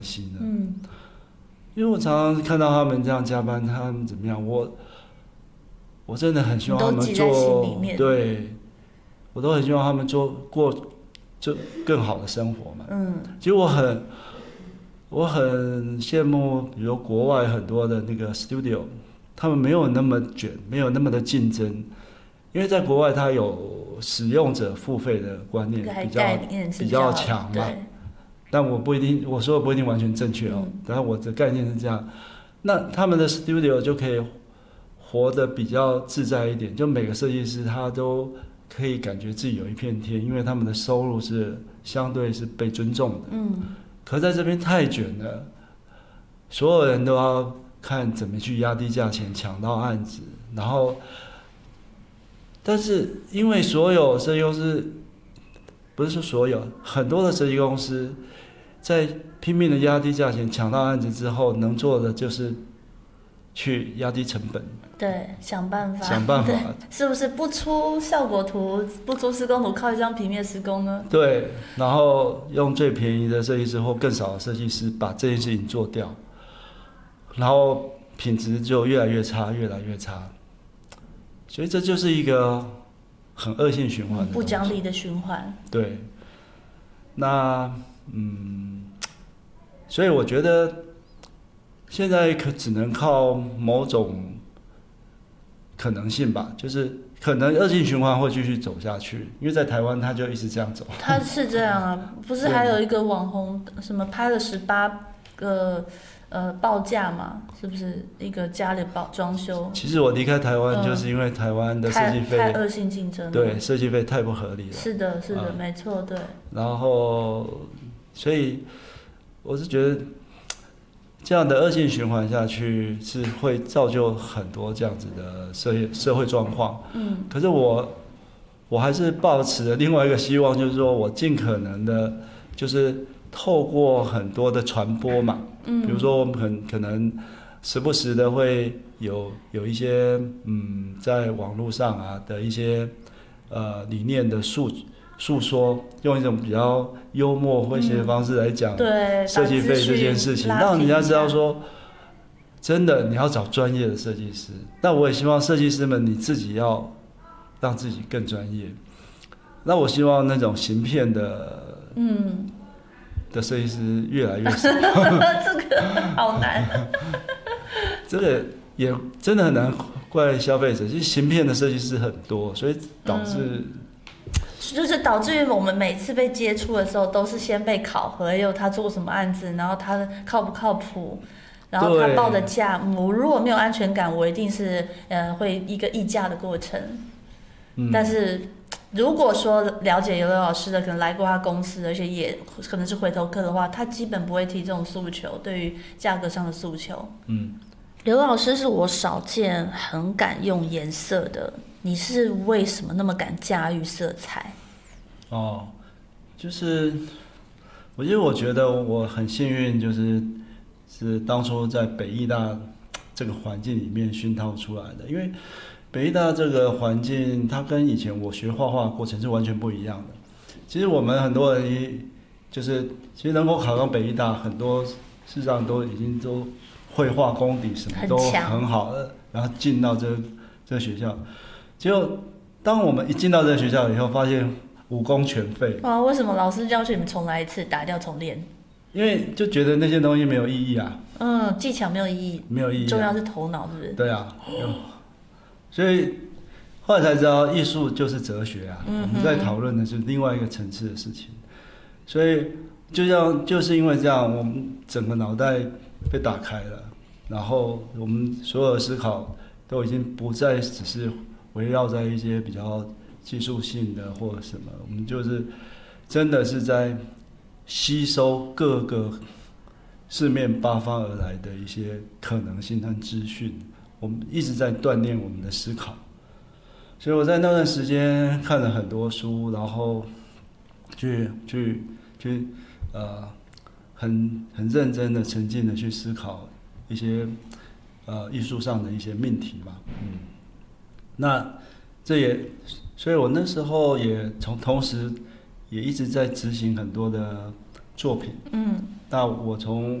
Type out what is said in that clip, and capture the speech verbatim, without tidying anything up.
心的。 嗯， 因为我常常看到他们这样加班，他们怎么样，我我真的很希望他们你都记在心里做， 面。 对，我都很希望他们做过就更好的生活嘛。 嗯， 其实我很我很羡慕，比如国外很多的那个 studio， 他们没有那么卷，没有那么的竞争，因为在国外它有使用者付费的观念比较比较强嘛。但我不一定，我说的不一定完全正确哦。 嗯、 但是我的概念是这样，那他们的 studio 就可以活得比较自在一点，就每个设计师他都可以感觉自己有一片天，因为他们的收入是相对是被尊重的。 嗯。 可在这边太卷了，所有人都要看怎么去压低价钱抢到案子，然后，但是因为所有设计公司，不是说所有，很多的设计公司在拼命的压低价钱抢到案子之后，能做的就是去压低成本。 对，想办法， 想办法， 是不是不出效果图，不出施工图，靠一张平面施工呢？ 对，然后用最便宜的设计师或更少的设计师把这件事情做掉，然后品质就越来越差，越来越差。所以这就是一个很恶性循环的， 不讲理的循环。 对，那嗯，所以我觉得现在可只能靠某种可能性吧，就是可能恶性循环会继续走下去，因为在台湾它就一直这样走。 它是这样啊，不是还有一个网红什么拍了十八个呃报价嘛？是不是一个家里包装修？ 其实我离开台湾就是因为台湾的设计费、 太恶性竞争了， 对，设计费太不合理了。 是的，是的，嗯、没错，对。 然后，所以我是觉得。这样的恶性循环下去是会造就很多这样子的社会社会状况。 嗯， 可是我我还是抱持了另外一个希望，就是说我尽可能的，就是透过很多的传播嘛，嗯，比如说我们很可能时不时的会有有一些嗯，在网络上啊的一些呃理念的诉。诉说，用一种比较幽默诙谐的方式来讲设计费这件事情，让人家知道说，真的你要找专业的设计师。那我也希望设计师们你自己要让自己更专业。那我希望那种行骗的，嗯，的设计师越来越少。 这个好难。 这个也真的很难怪消费者，其实行骗的设计师很多，所以导致、嗯。 就是导致于我们每次被接触的时候，都是先被考核，有他做什么案子，然后他靠不靠谱，然后他报的价，我如果没有安全感，我一定是呃会一个议价的过程。嗯、但是如果说了解刘老师的，可能来过他公司，而且也可能是回头客的话，他基本不会提这种诉求，对于价格上的诉求。嗯，刘老师是我少见很敢用颜色的。你是为什么那么敢驾驭色彩？ 哦，就是我因为我觉得我很幸运，就是是当初在北艺大这个环境里面熏陶出来的。因为北艺大这个环境，它跟以前我学画画的过程是完全不一样的。其实我们很多人就是其实能够考上北艺大，很多事实上都已经都绘画功底什么都很好了，然后进到这个、这个学校。结果，当我们一进到这个学校以后，发现武功全废。 啊，为什么老师要求你们重来一次，打掉重练？ 因为就觉得那些东西没有意义啊。 嗯，技巧没有意义， 没有意义、啊。 重要是头脑，是不是？ 对啊。所以后来才知道，艺术就是哲学啊。嗯、我们在讨论的是另外一个层次的事情。所以就像就是因为这样，我们整个脑袋被打开了，然后我们所有的思考都已经不再只是。围绕在一些比较技术性的或者什么，我们就是真的是在吸收各个四面八方而来的一些可能性和资讯，我们一直在锻炼我们的思考。所以我在那段时间看了很多书，然后去去去呃很很认真的沉浸的去思考一些呃艺术上的一些命题嘛，嗯。那这也，所以我那时候也从同时也一直在执行很多的作品， 嗯， 那我从